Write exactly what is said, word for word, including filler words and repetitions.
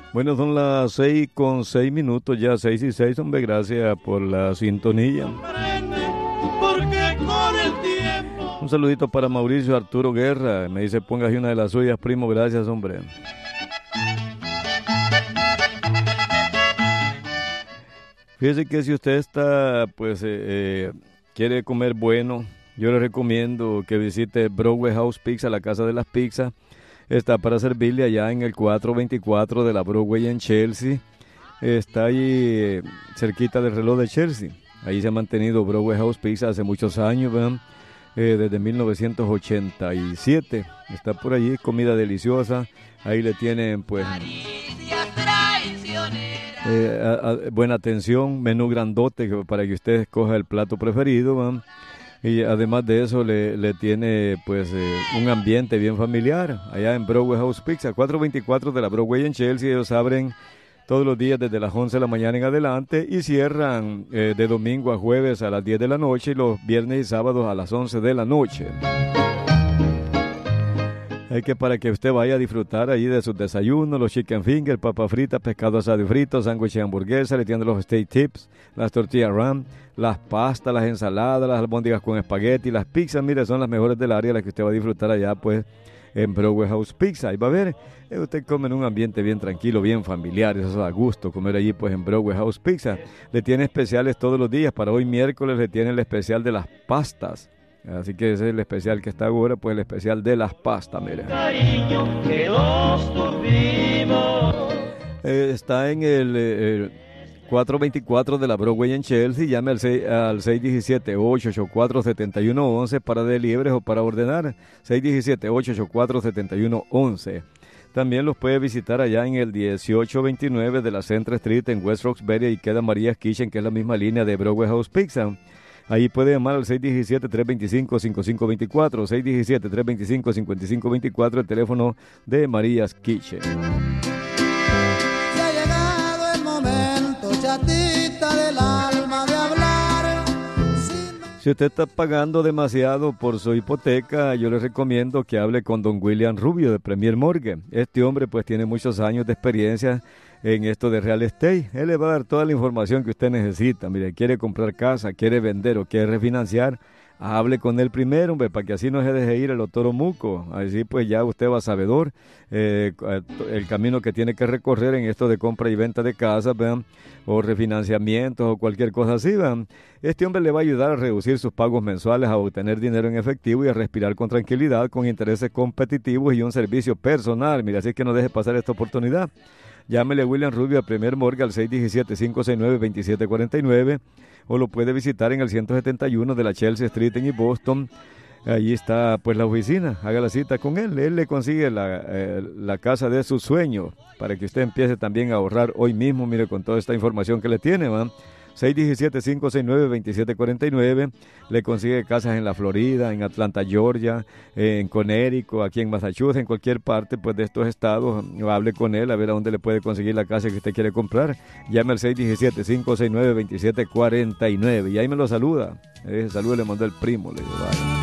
Bueno, son las seis con seis minutos, ya seis y seis, hombre, gracias por la sintonía. Un saludito para Mauricio Arturo Guerra, me dice póngase una de las suyas, primo, gracias, hombre. Fíjese que si usted está, pues, eh, eh, quiere comer bueno, yo le recomiendo que visite Broadway House Pizza, la casa de las pizzas. Está para servirle allá en el cuatrocientos veinticuatro de la Broadway en Chelsea. Está ahí eh, cerquita del reloj de Chelsea. Ahí se ha mantenido Broadway House Pizza hace muchos años, ¿verdad? Eh, desde mil novecientos ochenta y siete. Está por allí, comida deliciosa. Ahí le tienen, pues, eh, a, a, buena atención, menú grandote para que usted escoja el plato preferido, ¿verdad? Y además de eso le, le tiene, pues, eh, un ambiente bien familiar allá en Broadway House Pizza, cuatrocientos veinticuatro de la Broadway en Chelsea. Ellos abren todos los días desde las once de la mañana en adelante y cierran eh, de domingo a jueves a las diez de la noche y los viernes y sábados a las once de la noche. Hay que para que usted vaya a disfrutar ahí de sus desayunos, los chicken fingers, papas fritas, pescado asado y frito, sándwich y hamburguesa, le tienen los steak tips, las tortillas ram, las pastas, las ensaladas, las albóndigas con espagueti, las pizzas, mire, son las mejores del área, las que usted va a disfrutar allá, pues, en Broadway House Pizza. Y va a ver, eh, usted come en un ambiente bien tranquilo, bien familiar, eso da gusto comer allí, pues, en Broadway House Pizza. Le tiene especiales todos los días, para hoy miércoles le tiene el especial de las pastas. Así que ese es el especial que está ahora, pues el especial de las pastas, mire. Eh, está en el, el cuatrocientos veinticuatro de la Broadway en Chelsea. Llame al, seis, al seis uno siete, ocho ocho cuatro, siete uno uno para deliveries o para ordenar. seis uno siete, ocho ocho cuatro, siete uno uno. También los puede visitar allá en el dieciocho veintinueve de la Central Street en West Roxbury y queda Maria's Kitchen, que es la misma línea de Broadway House Pizza. Ahí puede llamar al seis uno siete, tres dos cinco, cinco cinco dos cuatro, seis uno siete, tres dos cinco, cinco cinco dos cuatro, el teléfono de Maria's Kitchen. Se ha llegado el momento, chatita del alma, de hablar. Si usted está pagando demasiado por su hipoteca, yo le recomiendo que hable con don William Rubio de Premier Mortgage. Este hombre pues tiene muchos años de experiencia en esto de real estate. Él le va a dar toda la información que usted necesita. Mire, quiere comprar casa, quiere vender o quiere refinanciar, hable con él primero, hombre, para que así no se deje ir el otoromuco. Así pues ya usted va sabedor eh, el camino que tiene que recorrer en esto de compra y venta de casas, ¿vean? O refinanciamientos o cualquier cosa así, ¿vean? Este hombre le va a ayudar a reducir sus pagos mensuales, a obtener dinero en efectivo y a respirar con tranquilidad, con intereses competitivos y un servicio personal. Mire, así que no deje pasar esta oportunidad. Llámele a William Rubio a Premier Mortgage al seis uno siete, cinco seis nueve, dos siete cuatro nueve o lo puede visitar en el ciento setenta y uno de la Chelsea Street en East Boston. Allí está pues la oficina, haga la cita con él, él le consigue la, eh, la casa de sus sueños para que usted empiece también a ahorrar hoy mismo, mire, con toda esta información que le tiene, ¿va? seis uno siete, cinco seis nueve, dos siete cuatro nueve, le consigue casas en la Florida, en Atlanta, Georgia, en Connecticut, aquí en Massachusetts, en cualquier parte pues de estos estados. Hable con él a ver a dónde le puede conseguir la casa que usted quiere comprar. Llame al seis uno siete, cinco seis nueve, dos siete cuatro nueve y ahí me lo saluda. Eh, saludo le mandó el primo, le digo, vaya.